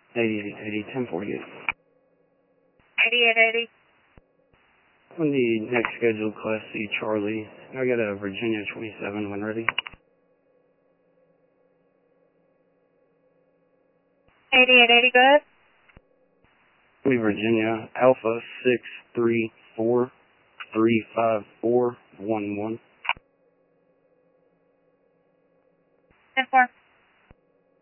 8880, 1048. 8880. On the next scheduled Class C Charlie, I got a Virginia 27 when ready. 8880, go ahead. Virginia Alpha 63435411. 10-4.